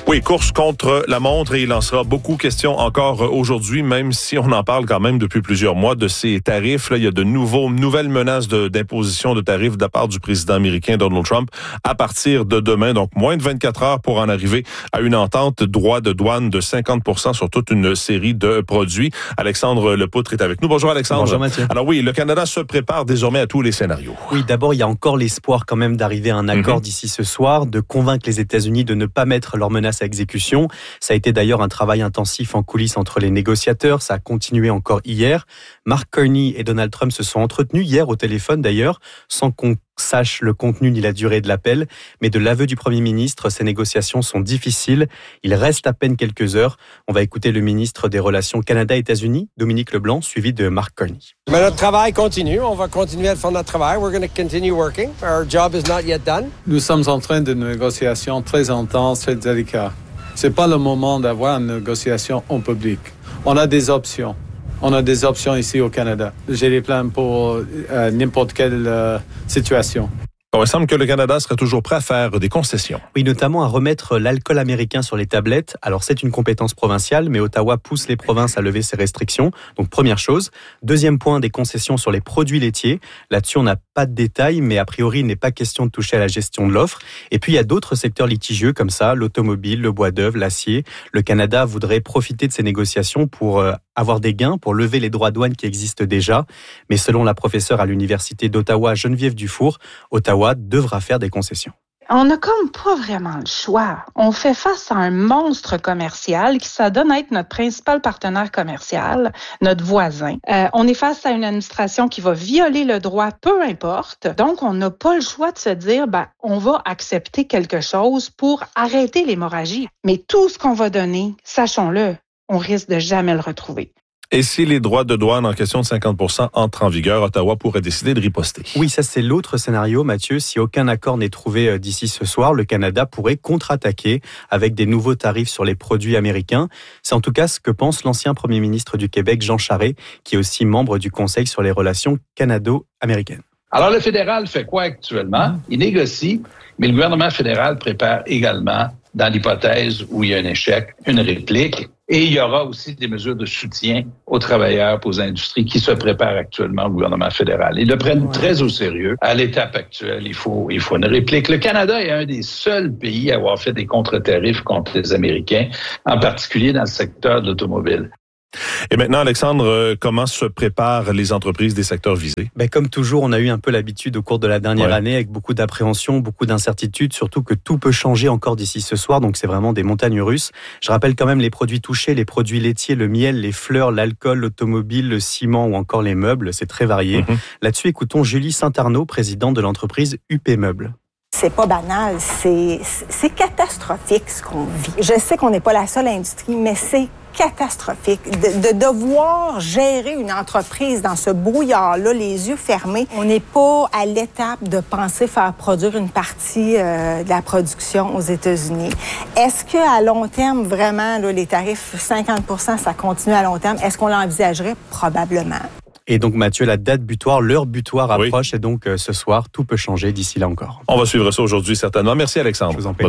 Oui, course contre la montre et il en sera beaucoup question encore aujourd'hui, même si on en parle quand même depuis plusieurs mois de ces tarifs. Là, il y a de nouvelles menaces d'imposition de tarifs de la part du président américain Donald Trump à partir de demain. Donc, moins de 24 heures pour en arriver à une entente droit de douane de 50% sur toute une série de produits. Alexandre Lepoutre est avec nous. Bonjour Alexandre. Bonjour Mathieu. Alors oui, le Canada se prépare désormais à tous les scénarios. Oui, d'abord, il y a encore l'espoir quand même d'arriver à un accord d'ici ce soir, de convaincre les États-Unis de ne pas mettre leurs menaces à exécution. Ça a été d'ailleurs un travail intensif en coulisses entre les négociateurs. Ça a continué encore hier. Mark Carney et Donald Trump se sont entretenus hier au téléphone d'ailleurs, sans qu'on sache le contenu ni la durée de l'appel. Mais de l'aveu du Premier ministre, ces négociations sont difficiles. Il reste à peine quelques heures. On va écouter le ministre des Relations Canada-États-Unis, Dominique Leblanc, suivi de Mark Carney. Mais notre travail continue. On va continuer à faire notre travail. We're going to continue working. Our job is not yet done. Nous sommes en train de négociations très intenses, très délicates. C'est pas le moment d'avoir une négociation en public. On a des options. On a des options ici au Canada. J'ai des plans pour n'importe quelle situation. Bon, il semble que le Canada serait toujours prêt à faire des concessions. Oui, notamment à remettre l'alcool américain sur les tablettes. Alors, c'est une compétence provinciale, mais Ottawa pousse les provinces à lever ces restrictions. Donc, première chose. Deuxième point, des concessions sur les produits laitiers. Là-dessus, on n'a pas de détails, mais a priori, il n'est pas question de toucher à la gestion de l'offre. Et puis, il y a d'autres secteurs litigieux comme ça, l'automobile, le bois d'œuvre, l'acier. Le Canada voudrait profiter de ces négociations pour avoir des gains, pour lever les droits de douane qui existent déjà. Mais selon la professeure à l'Université d'Ottawa, Geneviève Dufour, Ottawa devra faire des concessions. On n'a comme pas vraiment le choix. On fait face à un monstre commercial qui s'adonne à être notre principal partenaire commercial, notre voisin. On est face à une administration qui va violer le droit, peu importe. Donc, on n'a pas le choix de se dire, on va accepter quelque chose pour arrêter l'hémorragie. Mais tout ce qu'on va donner, sachons-le, on risque de jamais le retrouver. Et si les droits de douane en question de 50% entrent en vigueur, Ottawa pourrait décider de riposter. Oui, ça c'est l'autre scénario, Mathieu. Si aucun accord n'est trouvé d'ici ce soir, le Canada pourrait contre-attaquer avec des nouveaux tarifs sur les produits américains. C'est en tout cas ce que pense l'ancien Premier ministre du Québec, Jean Charest, qui est aussi membre du Conseil sur les relations canado-américaines. Alors, le fédéral fait quoi actuellement? Il négocie, mais le gouvernement fédéral prépare également, dans l'hypothèse où il y a un échec, une réplique. Et il y aura aussi des mesures de soutien aux travailleurs, aux industries qui se préparent actuellement au gouvernement fédéral. Ils le prennent très au sérieux. À l'étape actuelle, il faut une réplique. Le Canada est un des seuls pays à avoir fait des contre-tarifs contre les Américains, en particulier dans le secteur de l'automobile. Et maintenant, Alexandre, comment se préparent les entreprises des secteurs visés? Comme toujours, on a eu un peu l'habitude au cours de la dernière année, avec beaucoup d'appréhension, beaucoup d'incertitudes, surtout que tout peut changer encore d'ici ce soir, donc c'est vraiment des montagnes russes. Je rappelle quand même les produits touchés, les produits laitiers, le miel, les fleurs, l'alcool, l'automobile, le ciment ou encore les meubles, c'est très varié. Là-dessus, écoutons Julie Saint-Arnaud, présidente de l'entreprise UP Meubles. C'est pas banal, c'est catastrophique ce qu'on vit. Je sais qu'on n'est pas la seule industrie, mais c'est catastrophique. De devoir gérer une entreprise dans ce brouillard-là, les yeux fermés, on n'est pas à l'étape de penser faire produire une partie de la production aux États-Unis. Est-ce qu'à long terme, vraiment, là, les tarifs 50%, ça continue à long terme? Est-ce qu'on l'envisagerait? Probablement. Et donc, Mathieu, la date butoir, l'heure butoir approche et donc ce soir, tout peut changer d'ici là encore. On va suivre ça aujourd'hui certainement. Merci Alexandre. Je vous en prie.